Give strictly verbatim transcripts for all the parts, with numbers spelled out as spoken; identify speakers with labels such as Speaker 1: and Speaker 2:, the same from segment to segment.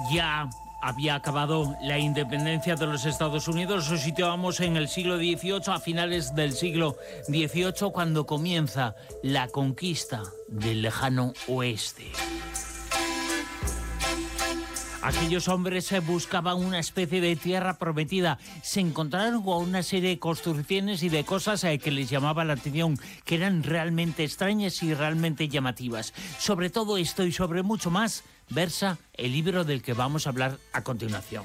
Speaker 1: ya había acabado la independencia de los Estados Unidos. Nos situamos en el siglo dieciocho, a finales del siglo dieciocho, cuando comienza la conquista del lejano oeste. Aquellos hombres buscaban una especie de tierra prometida. Se encontraron con una serie de construcciones y de cosas que les llamaban la atención, que eran realmente extrañas y realmente llamativas. Sobre todo esto y sobre mucho más versa el libro del que vamos a hablar a continuación.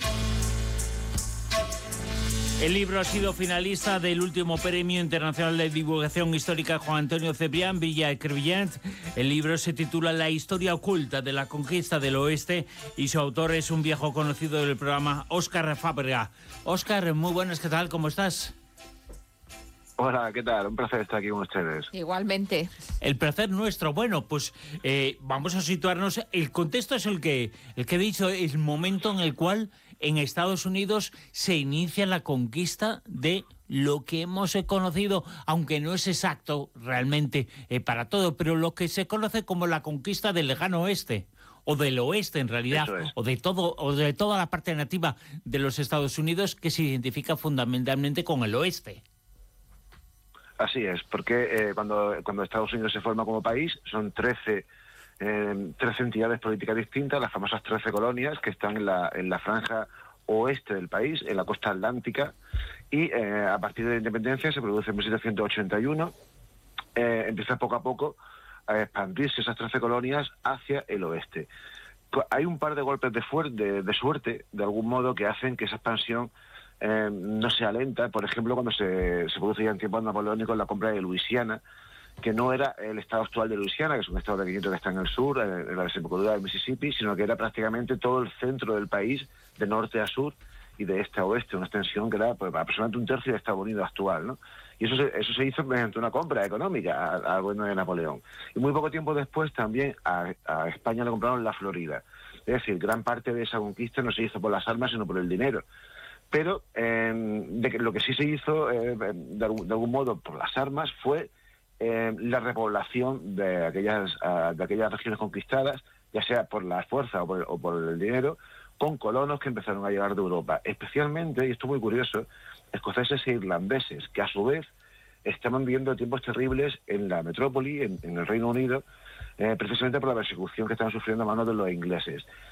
Speaker 1: El libro ha sido finalista del último Premio Internacional de Divulgación Histórica Juan Antonio Cebrián, Villa de Crevillent. El libro se titula La historia oculta de la conquista del oeste y su autor es un viejo conocido del programa, Óscar Fábrega. Óscar, muy buenas, ¿qué tal? ¿Cómo estás?
Speaker 2: Hola, ¿qué tal? Un placer estar aquí con ustedes.
Speaker 3: Igualmente.
Speaker 1: El placer nuestro. Bueno, pues eh, vamos a situarnos. El contexto es el que, el que he dicho, el momento en el cual en Estados Unidos se inicia la conquista de lo que hemos conocido, aunque no es exacto realmente eh, para todo, pero lo que se conoce como la conquista del lejano oeste, o del oeste en realidad,
Speaker 2: es.
Speaker 1: o de todo, o de toda la parte nativa de los Estados Unidos, que se identifica fundamentalmente con el oeste.
Speaker 2: Así es, porque eh, cuando, cuando Estados Unidos se forma como país, son trece, eh, trece entidades políticas distintas, las famosas trece colonias que están en la, en la franja oeste del país, en la costa atlántica, y eh, a partir de la independencia se produce en mil setecientos ochenta y uno, eh, empieza poco a poco a expandirse esas trece colonias hacia el oeste. Hay un par de golpes de, de, de suerte, de algún modo, que hacen que esa expansión Eh, no sea lenta. Por ejemplo, cuando se, se produce ya en tiempos napoleónicos la compra de Luisiana, que no era el estado actual de Luisiana, que es un estado pequeñito que está en el sur, en, en la desembocadura del Mississippi, sino que era prácticamente todo el centro del país, de norte a sur y de este a oeste, una extensión que era pues, aproximadamente un tercio de Estados Unidos actual, ¿no? Y eso se, eso se hizo mediante una compra económica al gobierno de Napoleón. Y muy poco tiempo después también a, a España le compraron la Florida. Es decir, gran parte de esa conquista no se hizo por las armas, sino por el dinero. Pero eh, de que lo que sí se hizo, eh, de, algún, de algún modo, por las armas, fue eh, la repoblación de aquellas, uh, de aquellas regiones conquistadas, ya sea por la fuerza o por, o por el dinero, con colonos que empezaron a llegar de Europa. Especialmente, y esto es muy curioso, escoceses e irlandeses, que a su vez estaban viviendo tiempos terribles en la metrópoli, en, en el Reino Unido, eh, precisamente por la persecución que estaban sufriendo a manos de los ingleses.